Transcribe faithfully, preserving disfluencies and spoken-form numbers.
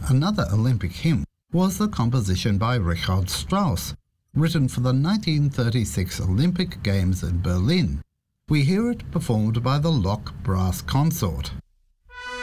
Another Olympic hymn was the composition by Richard Strauss, written for the nineteen thirty-six Olympic Games in Berlin. We hear it performed by the Lok Brass Consort.